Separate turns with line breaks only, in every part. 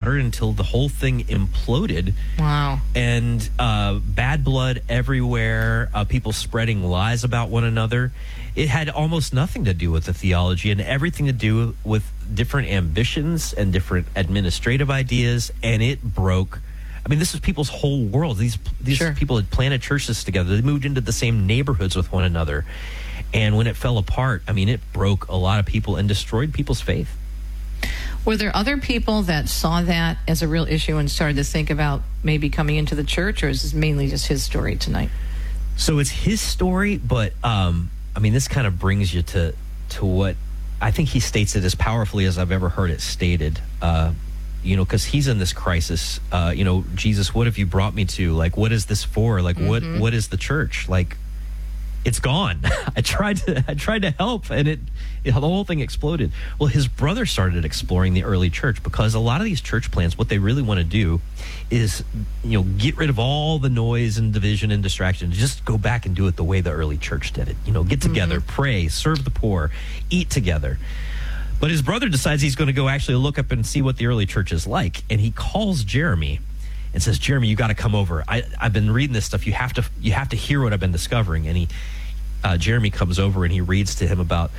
water until the whole thing imploded.
Wow.
And bad blood everywhere, people spreading lies about one another. It had almost nothing to do with the theology and everything to do with different ambitions and different administrative ideas, and it broke. I mean, this is people's whole world. These
Sure.
people had planted churches together. They moved into the same neighborhoods with one another. And when it fell apart, I mean, it broke a lot of people and destroyed people's faith.
Were there other people that saw that as a real issue and started to think about maybe coming into the church, or is this mainly just his story tonight?
So it's his story, but I mean, this kind of brings you to what I think he states it as powerfully as I've ever heard it stated. Because he's in this crisis. Jesus, what have you brought me to? Like, what is this for? Like, what is the church? Like, it's gone. I tried to help, and the whole thing exploded. Well, his brother started exploring the early church, because a lot of these church plants, what they really want to do is, get rid of all the noise and division and distraction. Just go back and do it the way the early church did it. Get together, pray, serve the poor, eat together. But his brother decides he's going to go actually look up and see what the early church is like, and he calls Jeremy and says, Jeremy, you got to come over. I've been reading this stuff. You have to hear what I've been discovering. And Jeremy comes over and he reads to him about,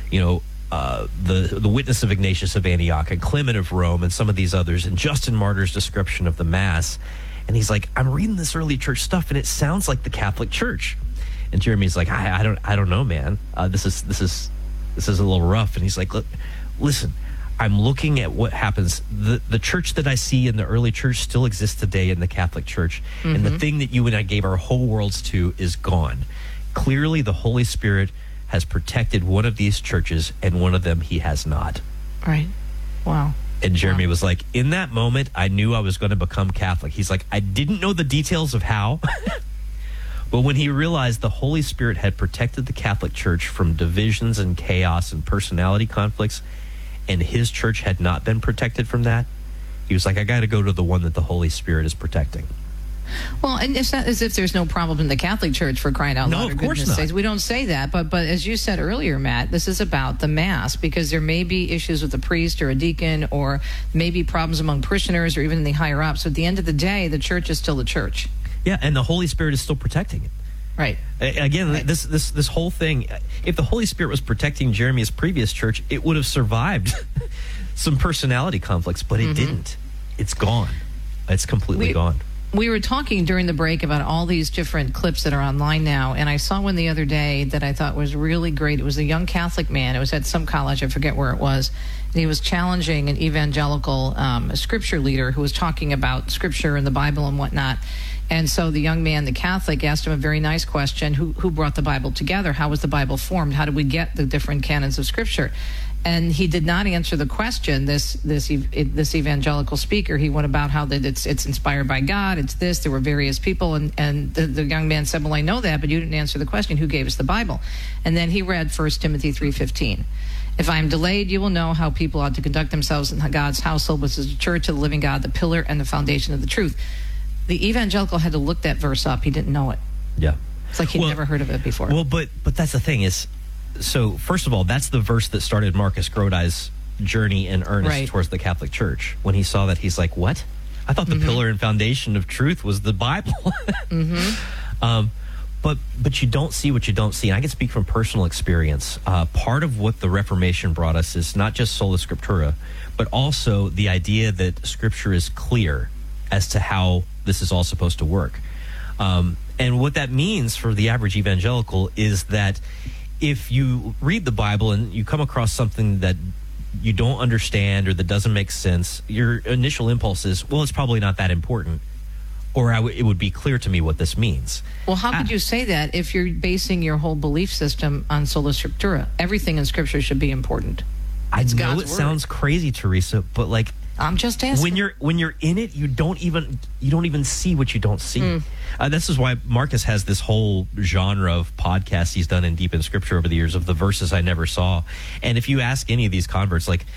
the witness of Ignatius of Antioch and Clement of Rome and some of these others, and Justin Martyr's description of the Mass. And he's like, I'm reading this early church stuff and it sounds like the Catholic Church. And Jeremy's like, I don't know, man. This is a little rough. And he's like, look, listen, I'm looking at what happens. The church that I see in the early church still exists today in the Catholic Church. And the thing that you and I gave our whole worlds to is gone. Clearly, the Holy Spirit has protected one of these churches, and one of them he has not.
Right. Wow.
And Jeremy was like, in that moment, I knew I was going to become Catholic. He's like, I didn't know the details of how. But when he realized the Holy Spirit had protected the Catholic Church from divisions and chaos and personality conflicts, and his church had not been protected from that, he was like, I got to go to the one that the Holy Spirit is protecting.
Well, and it's not as if there's no problem in the Catholic Church, for crying out loud.
No, of course not.
Sakes. We don't say that, but as you said earlier, Matt, this is about the Mass, because there may be issues with a priest or a deacon, or maybe problems among parishioners or even in the higher ups. So at the end of the day, the church is still the church.
Yeah, and the Holy Spirit is still protecting it.
Right.
Again, right. This whole thing, if the Holy Spirit was protecting Jeremy's previous church, it would have survived some personality conflicts, but it didn't. It's gone. It's completely gone.
We were talking during the break about all these different clips that are online now, and I saw one the other day that I thought was really great. It was a young Catholic man. It was at some college. I forget where it was. And he was challenging an evangelical scripture leader who was talking about scripture and the Bible and whatnot. And so the young man, the Catholic, asked him a very nice question. Who brought the Bible together? How was the Bible formed? How did we get the different canons of scripture? And he did not answer the question. This evangelical speaker, he went about how that it's inspired by God. It's this. There were various people, and the young man said, "Well, I know that, but you didn't answer the question. Who gave us the Bible?" And then he read 1 Timothy 3:15. If I am delayed, you will know how people ought to conduct themselves in God's household, which is the church of the living God, the pillar and the foundation of the truth. The evangelical had to look that verse up. He didn't know it.
Yeah,
it's like he'd never heard of it before.
Well, but that's the thing is. So, first of all, that's the verse that started Marcus Grodi's journey in earnest towards the Catholic Church. When he saw that, he's like, what? I thought the pillar and foundation of truth was the Bible. But you don't see what you don't see. And I can speak from personal experience. Part of what the Reformation brought us is not just sola scriptura, but also the idea that Scripture is clear as to how this is all supposed to work. And what that means for the average evangelical is that if you read the Bible and you come across something that you don't understand or that doesn't make sense, your initial impulse is, well, it's probably not that important, or it would be clear to me what this means.
Well, how could you say that if you're basing your whole belief system on sola scriptura? Everything in Scripture should be important.
I know it sounds crazy, Teresa, but like,
I'm just asking.
When you're in it, you don't even see what you don't see. This is why Marcus has this whole genre of podcasts he's done in Deep in Scripture over the years of the verses I never saw. And if you ask any of these converts, like,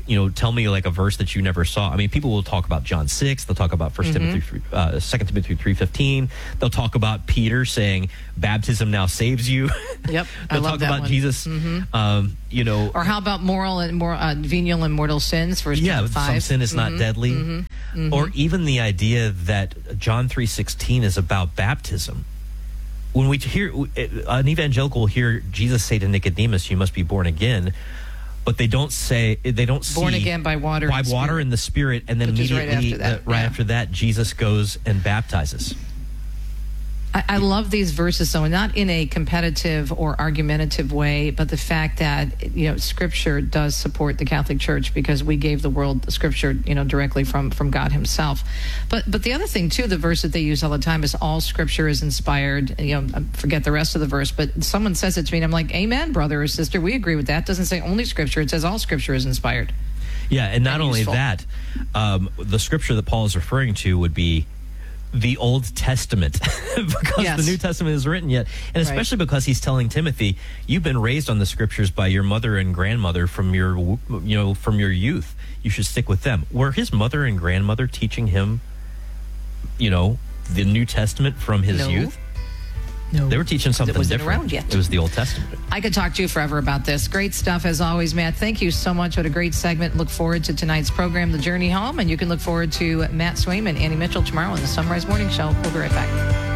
tell me like a verse that you never saw. I mean, people will talk about John 6. They'll talk about 2 Timothy 3:15. They'll talk about Peter saying, baptism now saves you.
Yep.
They'll talk about
one.
Jesus,
Or how about venial and mortal sins, 1 John 5.
Some sin is not deadly. Or even the idea that John 3:16 is about baptism. When we hear an evangelical will hear Jesus say to Nicodemus, you must be born again, but they don't see
born again by water
and the Spirit, and then
which
immediately
right
after that, Jesus goes and baptizes.
I love these verses, though, not in a competitive or argumentative way, but the fact that Scripture does support the Catholic Church because we gave the world the Scripture, directly from God Himself. But the other thing too, the verse that they use all the time is all Scripture is inspired. I forget the rest of the verse, but someone says it to me, and I'm like, "Amen, brother or sister, we agree with that." It doesn't say only Scripture; it says all Scripture is inspired.
Yeah, and not only
useful.
that, the Scripture that Paul is referring to would be the Old Testament because the New Testament isn't written yet, and especially because he's telling Timothy, you've been raised on the Scriptures by your mother and grandmother from your youth. You should stick with them. Were his mother and grandmother teaching him the New Testament from his youth?
No.
They were teaching something
wasn't
different.
Around yet.
It was the Old Testament.
I could talk to you forever about this. Great stuff as always, Matt. Thank you so much. What a great segment. Look forward to tonight's program, The Journey Home, and you can look forward to Matt Swaim and Annie Mitchell tomorrow on the Sunrise Morning Show. We'll be right back.